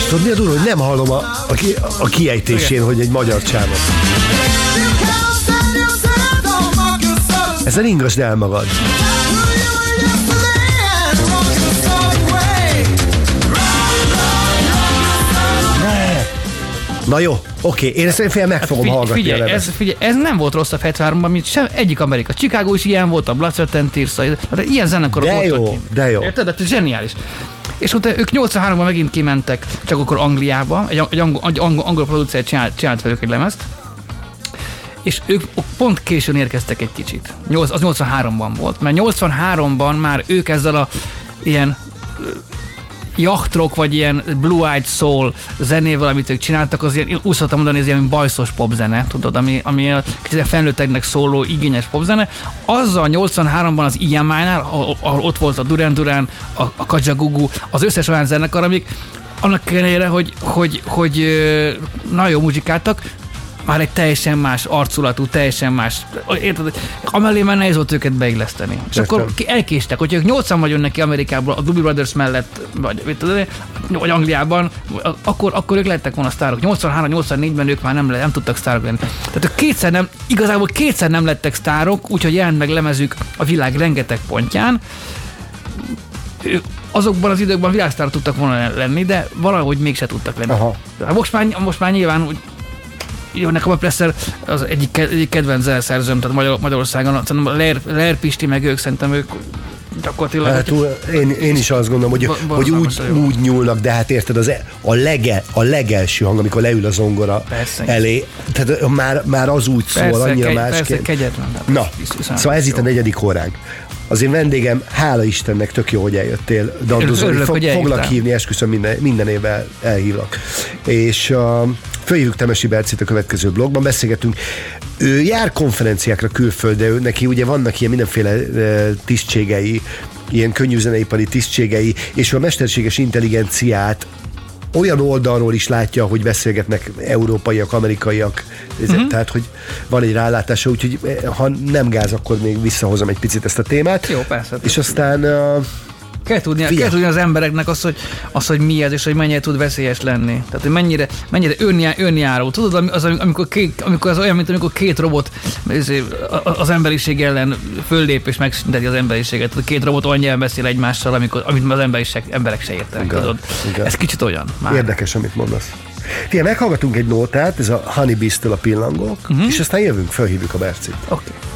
tudod, mi a durva, hogy nem hallom a kiejtésén, hogy egy magyar csávot. Ezzel ingasd el magad. Na jó, oké, én ezt meg fogom hallgatni. Figyelj, ez nem volt rossz a 73-ban, mint sem egyik Amerika. Chicago is ilyen volt, a Blood, Sweat and Tears, ilyen zenekarok voltak. De jó. Érted? Ez zseniális. És utána ők 83-ban megint kimentek, csak akkor Angliába, egy angol producer csinált velük egy lemezt, és ők pont későn érkeztek egy kicsit. Az 83-ban volt, mert 83-ban már ők ezzel a ilyen yachtrock, vagy ilyen blue-eyed soul zenével, amit ők csináltak, az ilyen, úgy szoktam mondani, ez ilyen bajszos popzene, tudod, ami kicsit felnőtteknek szóló, igényes popzene. Azzal 83-ban az EMI-nál, ahol ott volt a Duran Duran, a Kajagoogoo, az összes olyan zenekar, amik annak ellenére, hogy nagyon jó muzsikáltak, már egy teljesen más arculatú, teljesen más, érted? Amellé már nehéz volt őket beilleszteni. És akkor elkéstek, hogyha ők 80-ban jönnek ki Amerikából, a Doobie Brothers mellett, vagy Angliában, akkor ők lettek volna sztárok. 83-84-ben ők már nem tudtak sztárok lenni. Tehát ők igazából kétszer nem lettek sztárok, úgyhogy jelent meg lemezük a világ rengeteg pontján. Azokban az időkben világsztárok tudtak volna lenni, de valahogy mégse tudtak lenni. Most már nyilván jó, nekem a Presser az egyik kedvenc zeneszerzőm, tehát Magyarországon, Leer Pisti, meg ők, szerintem ők gyakorlatilag... Hát, én is azt gondolom, hogy úgy nyúlnak, de hát érted, a legelső hang, amikor leül a zongora elé, tehát már az úgy szól, persze, annyira másképp. Persze, kegyetlen. Na, szóval ez itt a negyedik óránk. Az én vendégem, hála Istennek, tök jó, hogy eljöttél dandozni. Foglak hívni, esküszöm, minden évvel elhívlak. És fölhívjuk Temesi Bercit a következő blogban, beszélgetünk. Ő jár konferenciákra külföldre, neki ugye vannak ilyen mindenféle tisztségei, ilyen könnyű zeneipari tisztségei, és a mesterséges intelligenciát olyan oldalról is látja, hogy beszélgetnek európaiak, amerikaiak, tehát, hogy van egy rálátása, úgyhogy ha nem gáz, akkor még visszahozom egy picit ezt a témát. Jó, persze. És aztán... Kell tudni az embereknek azt, hogy mi ez, és hogy mennyire tud veszélyes lenni. Tehát, hogy mennyire önjáró. Tudod, amikor az olyan, mint amikor két robot az emberiség ellen föllép, és megszünteti az emberiséget. Tehát két robot olyan nyelven beszél egymással, amit az emberek se értenek. Tudod. Ez kicsit olyan. Már. Érdekes, amit mondasz. Meghallgatunk egy nótát, ez a Honey Beast-től a Pillangók, és aztán jövünk, felhívjuk a Bercit. Oké.